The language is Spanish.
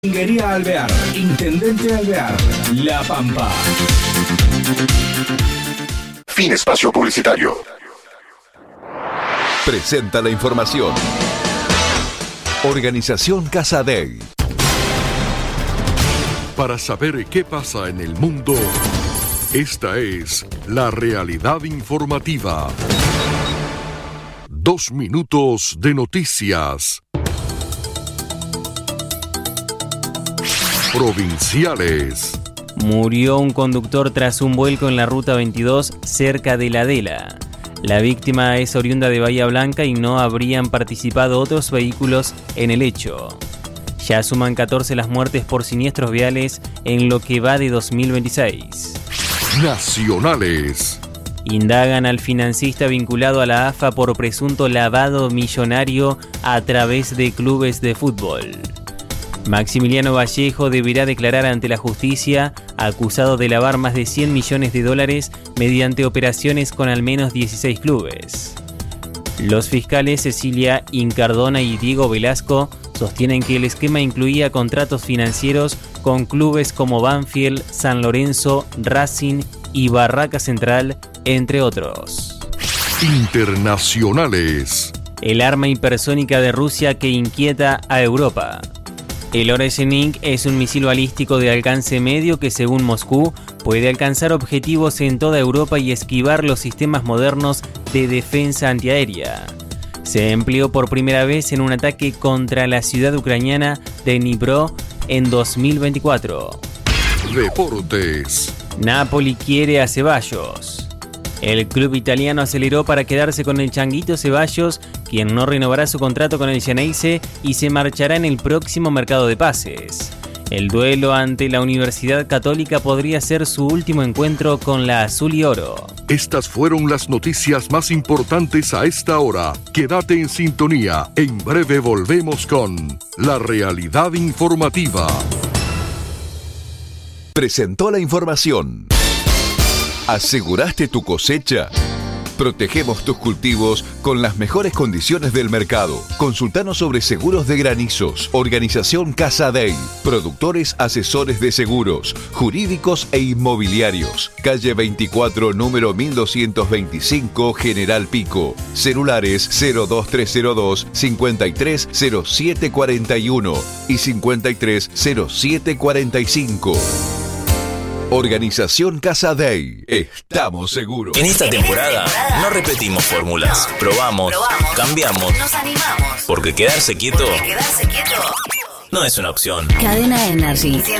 Tinguería Alvear, Intendente Alvear, La Pampa. Fin espacio publicitario. Presenta la información. Organización Casa Dei. Para saber qué pasa en el mundo, esta es la realidad informativa. 2 minutos de noticias. Provinciales. Murió un conductor tras un vuelco en la ruta 22 cerca de La Adela. La víctima es oriunda de Bahía Blanca y no habrían participado otros vehículos en el hecho. Ya suman 14 las muertes por siniestros viales en lo que va de 2026. Nacionales. Indagan al financista vinculado a la AFA por presunto lavado millonario a través de clubes de fútbol. Maximiliano Vallejo deberá declarar ante la justicia acusado de lavar más de $100 millones mediante operaciones con al menos 16 clubes. Los fiscales Cecilia Incardona y Diego Velasco sostienen que el esquema incluía contratos financieros con clubes como Banfield, San Lorenzo, Racing y Barraca Central, entre otros. Internacionales. El arma hipersónica de Rusia que inquieta a Europa. El Oreshenik es un misil balístico de alcance medio que, según Moscú, puede alcanzar objetivos en toda Europa y esquivar los sistemas modernos de defensa antiaérea. Se empleó por primera vez en un ataque contra la ciudad ucraniana de Dnipro en 2024. Deportes. Napoli quiere a Ceballos. El club italiano aceleró para quedarse con el Changuito Ceballos, quien no renovará su contrato con el Geneise y se marchará en el próximo mercado de pases. El duelo ante la Universidad Católica podría ser su último encuentro con la Azul y Oro. Estas fueron las noticias más importantes a esta hora. Quédate en sintonía. En breve volvemos con La Realidad Informativa. Presentó la información. ¿Aseguraste tu cosecha? Protegemos tus cultivos con las mejores condiciones del mercado. Consultanos sobre seguros de granizos. Organización Casa Dei. Productores asesores de seguros, jurídicos e inmobiliarios. Calle 24, número 1225, General Pico. Celulares 02302 530741 y 530745. Organización Casa Dei. Estamos seguros. En esta temporada no repetimos fórmulas. Probamos, cambiamos, nos animamos. Porque quedarse quieto no es una opción. Cadena Energy